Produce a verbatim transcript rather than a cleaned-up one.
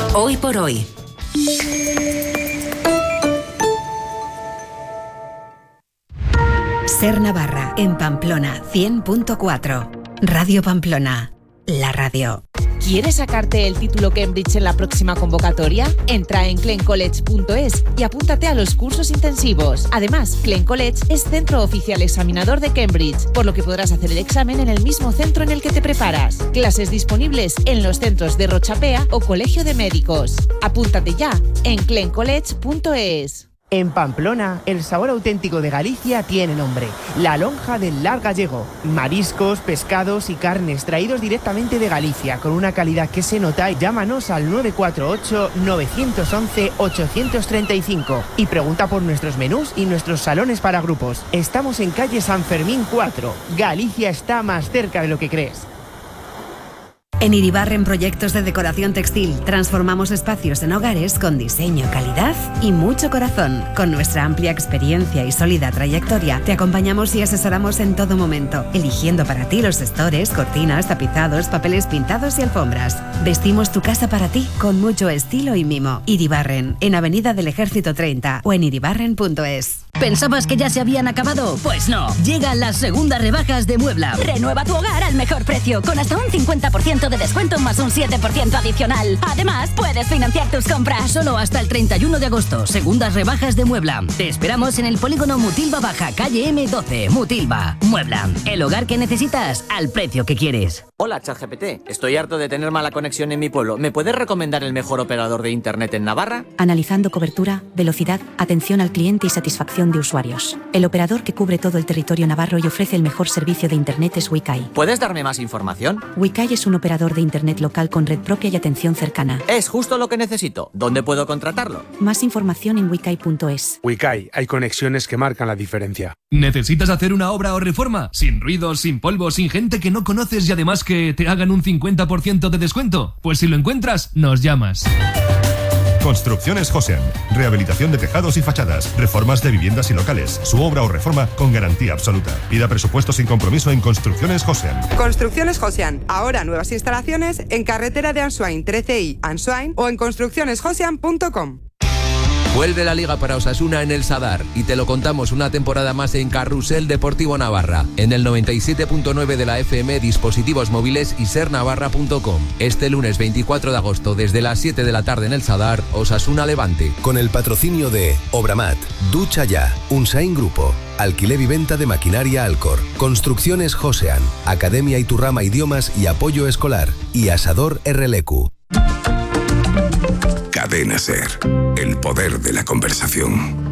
Hoy por hoy. Ser Navarra en Pamplona cien punto cuatro. Radio Pamplona, la radio. ¿Quieres sacarte el título Cambridge en la próxima convocatoria? Entra en clen college punto es y apúntate a los cursos intensivos. Además, Clen College es centro oficial examinador de Cambridge, por lo que podrás hacer el examen en el mismo centro en el que te preparas. Clases disponibles en los centros de Rochapea o Colegio de Médicos. Apúntate ya en clen college punto es. En Pamplona, el sabor auténtico de Galicia tiene nombre: la lonja del Lar Gallego. Mariscos, pescados y carnes traídos directamente de Galicia, con una calidad que se nota. Llámanos al nueve cuatro ocho, nueve once, ocho tres cinco y pregunta por nuestros menús y nuestros salones para grupos. Estamos en calle San Fermín cuatro. Galicia está más cerca de lo que crees. En Iribarren Proyectos de Decoración Textil transformamos espacios en hogares con diseño, calidad y mucho corazón. Con nuestra amplia experiencia y sólida trayectoria, te acompañamos y asesoramos en todo momento, eligiendo para ti los estores, cortinas, tapizados, papeles pintados y alfombras. Vestimos tu casa para ti con mucho estilo y mimo. Iribarren, en Avenida del Ejército treinta o en iribarren punto es. ¿Pensabas que ya se habían acabado? Pues no. Llegan las segundas rebajas de Muebla. Renueva tu hogar al mejor precio, con hasta un cincuenta por ciento de descuento más un siete por ciento adicional. Además, puedes financiar tus compras. Solo hasta el treinta y uno de agosto. Segundas rebajas de Muebla. Te esperamos en el polígono Mutilva Baja, calle eme doce. Mutilva. Muebla. El hogar que necesitas al precio que quieres. Hola, ChatGPT. Estoy harto de tener mala conexión en mi pueblo. ¿Me puedes recomendar el mejor operador de internet en Navarra? Analizando cobertura, velocidad, atención al cliente y satisfacción de usuarios. El operador que cubre todo el territorio navarro y ofrece el mejor servicio de internet es Wikai. ¿Puedes darme más información? Wikai es un operador de internet local con red propia y atención cercana. Es justo lo que necesito. ¿Dónde puedo contratarlo? Más información en wikai punto es. Wikai, hay conexiones que marcan la diferencia. ¿Necesitas hacer una obra o reforma? Sin ruidos, sin polvo, sin gente que no conoces y además que te hagan un cincuenta por ciento de descuento. Pues si lo encuentras, nos llamas. Construcciones Josean. Rehabilitación de tejados y fachadas. Reformas de viviendas y locales. Su obra o reforma con garantía absoluta. Pida presupuesto sin compromiso en Construcciones Josean. Construcciones Josean. Ahora nuevas instalaciones en carretera de Ansoain trece i, Ansoain, o en construcciones josean punto com. Vuelve la Liga para Osasuna en el Sadar y te lo contamos una temporada más en Carrusel Deportivo Navarra, en el noventa y siete punto nueve de la F M, dispositivos móviles y ser navarra punto com. Este lunes veinticuatro de agosto desde las siete de la tarde en el Sadar, Osasuna Levante. Con el patrocinio de Obramat, Ducha Ya, Unsain Grupo, Alquiler y Venta de Maquinaria Alcor, Construcciones Josean, Academia Iturrama Idiomas y Apoyo Escolar y Asador R L Q. Cadena SER, el poder de la conversación.